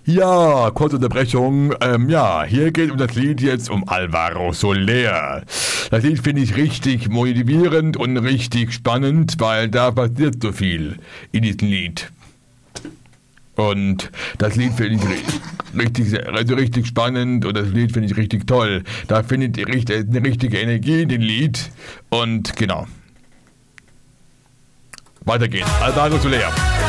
Ja, kurze Unterbrechung. Ja, hier geht um das Lied jetzt um Alvaro Soler. Das Lied finde ich richtig motivierend und richtig spannend, weil da passiert so viel in diesem Lied. Und das Lied finde ich richtig spannend und das Lied finde ich richtig toll. Da findet ihr eine richtige Energie in dem Lied und genau. Weiter geht's. Alvaro Soler.